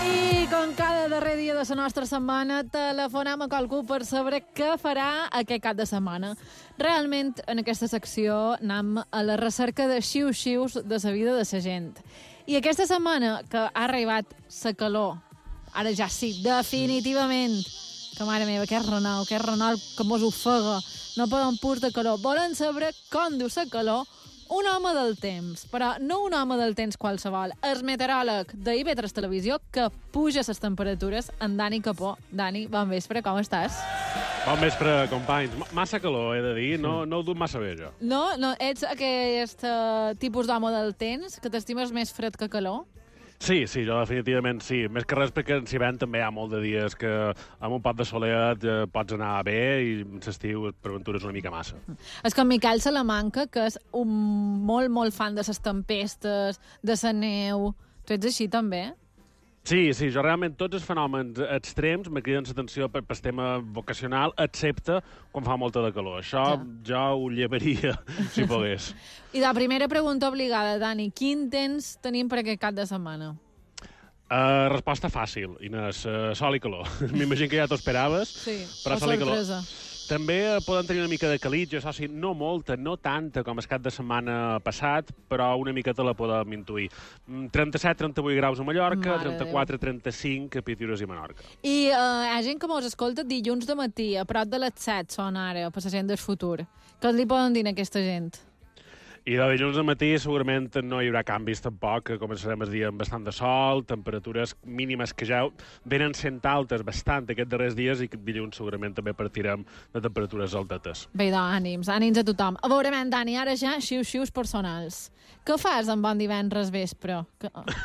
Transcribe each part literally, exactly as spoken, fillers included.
I com cada darrer dia de la nostra setmana, telefonem a qualcú per saber què farà aquest cap de setmana. Realment, en aquesta secció, anem a la recerca de xiu-xius de la vida de la gent. I aquesta setmana, que ha arribat la calor, ara ja sí, definitivament, que mare meva, que és Ronald, que és Ronald, que mos ofega, no podem pur de calor. Volen saber com diu la calor un home del temps, però no un home del temps qualsevol, el meteoròleg d'I V tres Televisió que puja les temperatures, en Dani Capó. Dani, bon vespre, com estàs? Bon vespre, companys. M- Massa calor, he de dir. No, no ho duc massa bé, jo. No? No ets aquest uh, tipus d'home del temps, que t'estimes més fred que calor? Sí, sí, jo definitivament sí. Més que res perquè en Sivent també hi ha molt de dies que amb un pot de soleat eh, pots anar bé i l'estiu per aventures una mica massa. És que en Miquel Salamanca, que és un molt, molt fan de les tempestes, de la neu... Tu ets així, també? Sí, sí, jo realment tots els fenòmens extrems me criden l'atenció per, per tema vocacional, excepte quan fa molta de calor. Això Ja. jo ho llevaria, si pogués. I la primera pregunta obligada, Dani, quin temps tenim per aquest cap de setmana? Uh, resposta fàcil, Inés. Uh, sol i calor. M'imagino que ja t'ho esperaves, Sí, però o sol i calor. sorpresa. També eh, poden tenir una mica de calitja, això sí, no molta, no tanta com el cap de setmana passat, però una miqueta la podem intuir. Mm, trenta-set trenta-vuit graus a Mallorca, Mare trenta-quatre trenta-cinc a Pitiures i Menorca. I uh, hi ha gent que mos escolta dilluns de matí, a prop de les set, són ara, per la gent del futur. Què li poden dir a aquesta gent? I de dilluns al matí segurament no hi haurà canvis tampoc, que començarem el dia amb bastant de sol, temperatures mínimes que ja venen sent altes bastant aquests darrers dies i que dilluns segurament també partirem de temperatures altetes. Bé, doncs, ànims, ànims a tothom. A veure, men, Dani, ara ja xiu-xius personals. Què fas en bon divendres vespre? Que...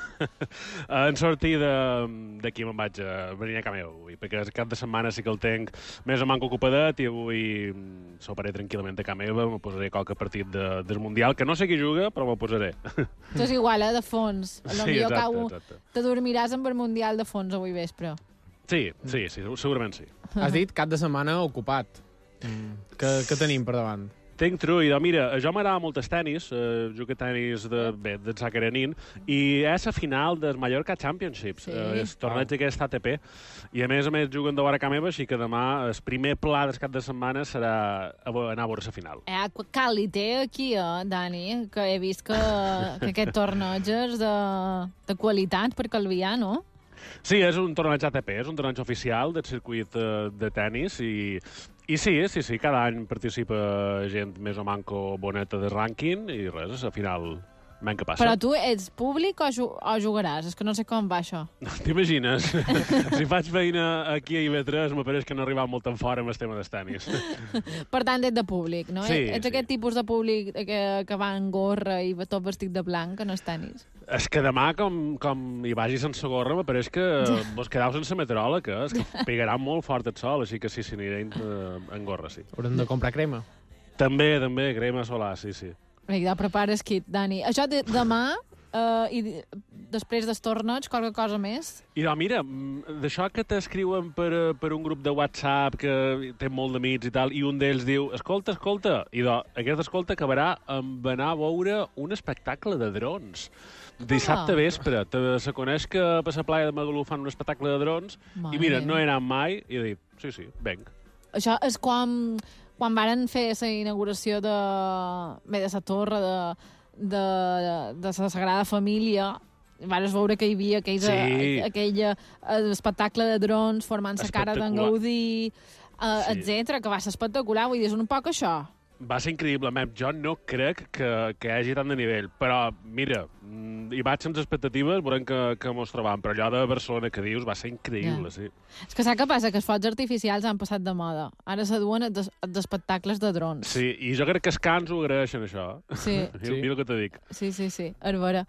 En sortir d'aquí me'n vaig a venir a casa meva avui, perquè el cap de setmana sí que el tenc més o manco ocupadet i avui mm, soparé tranquil·lament a casa meva, me posaré qualque partit de, del Mundial, que no sé qui juga, però me'l posaré. Tu és igual, eh, de fons. A lo Sí, millor exacte, cau, exacte. te dormiràs amb el Mundial de fons avui vespre. Sí, sí, sí, segurament sí. Has dit cap de setmana ocupat. Mm. Què, què tenim per davant? Tenc trull. Mira, a jo m'agrada molt el tenis, eh, jugo a tenis de, bé, de Sacaranín, i és a final del Mallorca Championships, Sí. eh, el torneig aquest A T P, i a més a més juguen de hora a casa meva, així que demà el primer pla del cap de setmana serà a vo- anar a veure la final. Eh, cal hi té aquí, eh, Dani, que he vist que, que aquest torneig és de, de qualitat per Calvià, no? Sí, és un torneig A T P, és un torneig oficial del circuit eh, de tennis, i, i sí, sí, sí, cada any participa gent més o manco boneta de rànquing, i res, al final, men que passa. Però tu ets públic o, ju o jugaràs? És que no sé com va això. T'imagines? Si faig feina aquí a I V tres, m'apareix que no he arribat molt tan fora amb el tema dels tenis. Per tant, ets de públic, no? Sí, ets sí. aquest tipus de públic que, que va en gorra i tot vestit de blanc, que no és tenis. És que demà, com, com hi vagi sense gorra, m'apareix que vos quedeu sense meteoròleg, eh? És que pegarà molt fort el sol, així que sí, sí, aniré en, en gorra, sí. Haurem de comprar crema. També, també, crema solar, sí, sí. Vinga, prepares kit, Dani. Això de, demà, uh, i de, després dels torneig, qualque cosa més? I no, mira, mm, d'això que t'escriuen per, eh, per un grup de WhatsApp que té molt d'amics i tal, i un d'ells diu, escolta, escolta, i do, aquest escolta acabarà amb anar a veure un espectacle de drons. Dissabte Ah. vespre, te, se coneix que per la playa de Magalú fan un espectacle de drons, Mare i mira, meva. no he anat mai, i he dit, sí, sí, venc. Això és quan, quan varen fer la inauguració de, bé, de la torre de, de, de la Sagrada Família, vares veure que hi havia aquell, Sí. aquell eh, espectacle de drons formant la cara d'en Espectacular. Gaudí, uh, Sí. etcètera, que va ser espectacular. Vull dir, és un poc això. Va ser increïble, Mem. Jo no crec que, que hi hagi tant de nivell, però, mira, mm, hi vaig sense expectatives, veurem que, que mos trobam, però allò de Barcelona que dius va ser increïble, Ja. sí. És que saps què passa? Que els focs artificials han passat de moda. Ara se duen els des- els espectacles de drons. Sí, i jo crec que els cans ho agraeixen, això. Sí, Sí. Mira el que te dic. sí, sí, sí, és vera.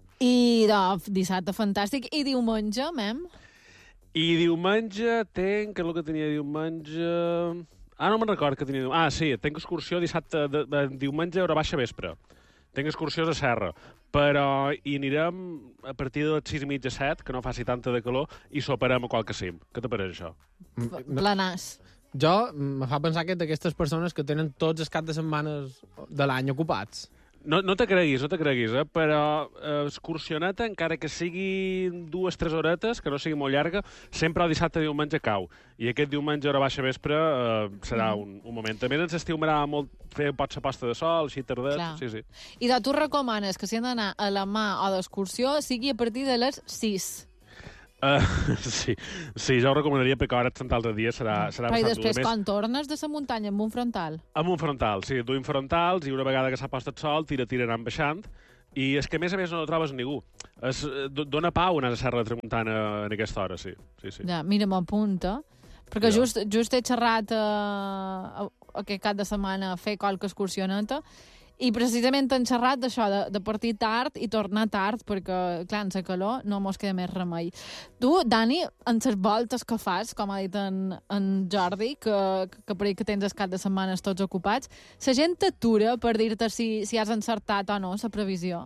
I doncs, dissabte fantàstic. I diumenge, mem? I diumenge tenc... Què és el que tenia diumenge? Ah, no me'n record que tenia... Ah, sí, tenc excursió dissabte, de, de, diumenge a hora baixa vespre. Tenc excursions a Serra, però hi anirem a partir de les sis i mitja, set, que no faci tanta de calor, i soparem a qualque cim. Què te pareix, això? No, Planàs. jo me fa pensar que d'aquestes persones que tenen tots els caps de setmanes de l'any ocupats. No, no te creguis, no te creguis, eh? Però eh, excursioneta, encara que sigui dues, tres horetes, que no sigui molt llarga, sempre el dissabte i diumenge cau. I aquest diumenge, hora baixa vespre, eh, serà mm. un, un moment. També ens estiu m'agrada molt fer potser posta de sol, així tardet. Clar. Sí, sí. I de tu recomanes que si han d'anar a la mà o d'excursió sigui a partir de les sis. Uh, sí, sí, jo ho recomanaria perquè ara centrals de dia serà, serà Però i bastant després, dur. quan tornes de la muntanya amb un frontal? Amb un frontal, sí, duim frontals i una vegada que s'ha post el sol, tira, tira, anant baixant. I és que, a més a més, no trobes ningú. Es, dona pau anar a Serra de Tramuntana en aquesta hora, sí. sí, sí. Ja, mira, m'apunta. Perquè Ja. just, just he xerrat uh, aquest cap de setmana a fer qualque excursioneta i precisament han xerrat d'això, de, de partir tard i tornar tard, perquè, clar, en la calor no mos queda més remei. Tu, Dani, en les voltes que fas, com ha dit en, en Jordi, que, que per ahir que tens el cap de setmanes tots ocupats, la gent t'atura per dir-te si, si has encertat o no la previsió?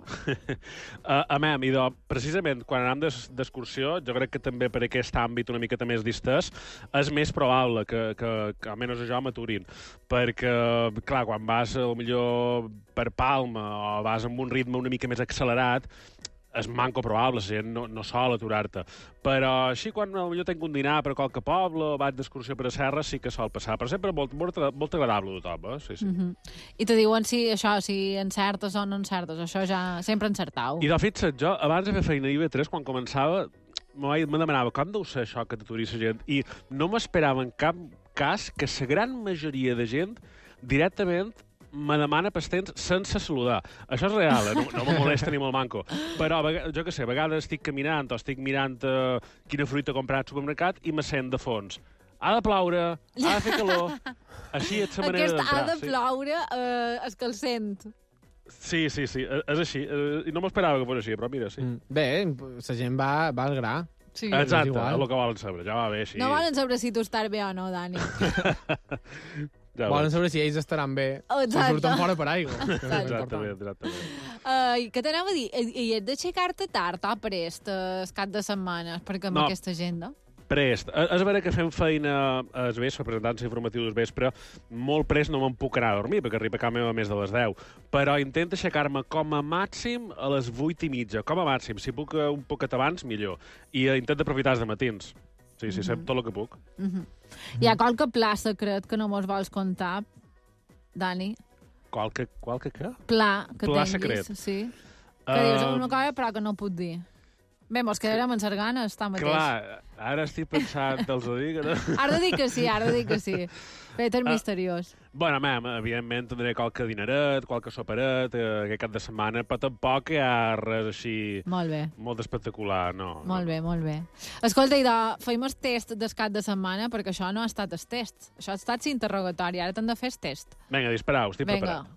Uh, a mem, idò, precisament quan anem d'excursió, jo crec que també per aquest àmbit una miqueta més distès, és més probable que, que, que almenys jo m'aturin. Perquè, clar, quan vas, millor per Palma o vas amb un ritme una mica més accelerat, és manco probable, la gent no, no sol aturar-te. Però així, quan potser tinc un dinar per qualque poble o vaig d'excursió per a Serra, sí que sol passar. Però sempre molt, molt, molt agradable tothom, eh? Sí, sí. Mm -hmm. I te diuen si això, si encertes o no encertes. Això ja sempre encertau. I de fixa't, jo abans de fer feina a I V tres, quan començava, me demanava com deu ser això que t'aturi la gent. I no m'esperava en cap cas que la gran majoria de gent directament me demana pastens sense saludar. Això és real, eh? no, no me molesta ni molt manco. Però, jo què sé, a vegades estic caminant o estic mirant uh, quina fruita he comprat al supermercat i me sent de fons. Ha de ploure, ha de fer calor. Així és la manera d'entrar. Aquest ha de ploure eh, és que el sent. Sí, sí, sí, és així. I no m'esperava que fos així, però mira, sí. Mm. Bé, la gent va, va al gra. Sí. Exacte, és el que volen saber. Ja va bé, així. No volen saber si tu estàs bé o no, Dani. Ja volen saber si ells estaran bé, Exacte. si surten fora per aigua. Exactament, exactament. Uh, què t'anava a dir? I has d'aixecar-te tard o prest el cap de setmana, perquè amb No. aquesta agenda? Prest. És vera que fem feina al vespre, presentant-se informatiu del vespre, molt prest no me'n puc anar a dormir, perquè arriba a casa meva a més de les deu. Però intento aixecar-me com a màxim a les vuit i mitja, com a màxim. Si puc un poquet abans, millor. I intento aprofitar els matins. Sí, sí, mm -hmm. tot el que puc. Mm -hmm. Hi ha qualque pla secret que no mos vols contar, Dani? Qualque, qualque què? Pla que Pla tinguis, secret. sí. Que Uh, dius una cosa però que no puc dir. Bé, mos quedarem en ses ganes, tant mateix. Clar, ara estic pensant, te'ls ho dic, no? Ara de dir que sí, ara de dir que sí. Peter Ah. misteriós. Bueno, mem, evidentment tindré qualque dineret, qualque soperet, eh, aquest cap de setmana, però tampoc hi ha res així Molt bé. molt espectacular, no. Molt no. bé, molt bé. Escolta, idò, feim el test del cap de setmana, perquè això no ha estat el test. Això ha estat l'interrogatori, ara t'han de fer el test. Vinga, disparau, estic Vinga. preparat.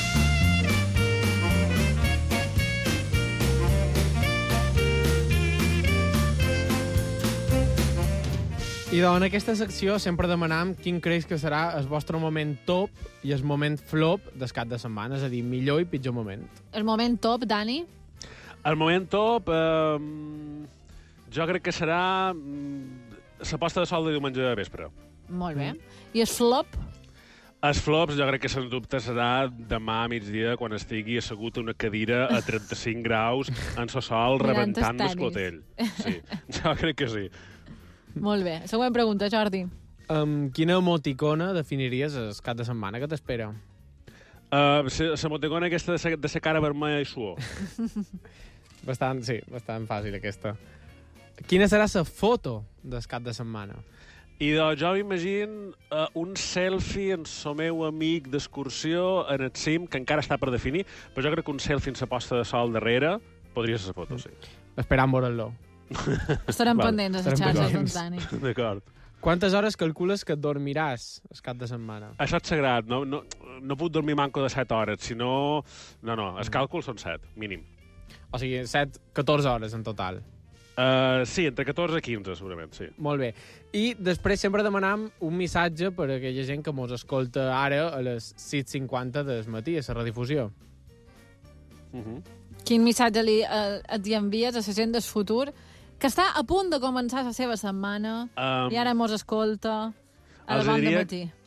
I doncs, en aquesta secció sempre demanam quin creus que serà el vostre moment top i el moment flop del cap de setmana, és a dir, millor i pitjor moment. El moment top, Dani? El moment top, eh, jo crec que serà mm, la posta de sol de diumenge de vespre. Molt bé. I el flop? Els flops, jo crec que sens dubte serà demà a migdia quan estigui assegut a una cadira a trenta-cinc graus en so sol Mirant rebentant els l'esclotell. Sí, jo crec que sí. Molt bé. Següent pregunta, Jordi. Amb quina emoticona definiries el cap de setmana que t'espera? Uh, la motegona aquesta de sa, de sa cara vermella i suor. Bastant, sí, bastant fàcil aquesta. Quina serà la foto del cap de setmana? I doncs jo m'imagino uh, un selfie amb el meu amic d'excursió en el cim, que encara està per definir, però jo crec que un selfie amb la posta de sol darrere podria ser la foto, sí. Esperant veure'l. Estarem Val. pendents a les Estarem xarxes d'en pendents. Dani. D'acord. Quantes hores calcules que et dormiràs el cap de setmana? Això és sagrat, no, no, no puc dormir manco de set hores, si no... No, no, els càlculs són set, mínim. O sigui, set, catorze hores en total. Uh, sí, entre catorze i quinze, segurament, sí. Molt bé. I després sempre demanam un missatge per a aquella gent que mos escolta ara a les sis cinquanta del matí, a la redifusió. Uh -huh. Quin missatge li, eh, et hi envies a la gent del futur que està a punt de començar la seva setmana Um, i ara mos escolta a la els bon de diria matí?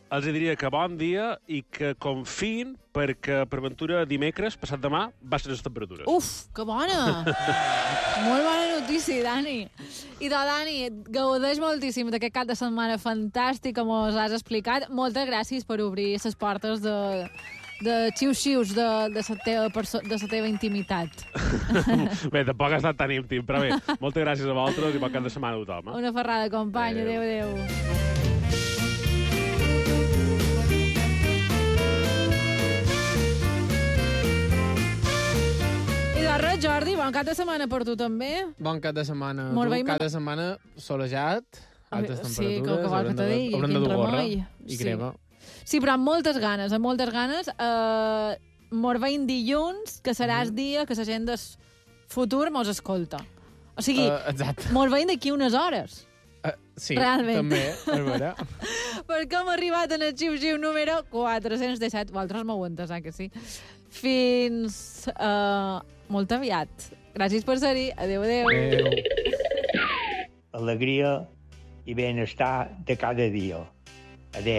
els diria que bon dia i que confin perquè per ventura dimecres, passat demà, baixen les temperatures. Uf, que bona! Molt bona notícia, Dani. I de Dani, gaudeix moltíssim d'aquest cap de setmana fantàstic, com us has explicat. Moltes gràcies per obrir les portes de, de xiu-xius de, de, la teva perso- de la teva intimitat. Bé, tampoc ha estat tan íntim, però bé, moltes gràcies a vosaltres i bon cap de setmana a tothom. Eh? Una ferrada, company. Adéu, adéu. adéu. Res, Jordi, bon cap de setmana per tu també. Bon cap de setmana. Molt Tu, bé, cap ma- de setmana solejat, altes Sí, temperatures, que- que vol que te digui, haurem de quin dur gorra remei. i Sí. crema. Sí, però amb moltes ganes, amb moltes ganes. Uh, mos veiem dilluns, que serà el dia que la gent del futur mos escolta. O sigui, Uh, exacte. mos veiem d'aquí unes hores. Uh, sí, Realment. també, és vera. Perquè hem arribat en el xiu-xiu número quatre-cents disset. Vosaltres m'ho aguantes, eh, que sí? Fins uh, molt aviat. Gràcies per ser-hi. Adéu, adéu. Adéu. Alegria i benestar de cada dia. Adéu.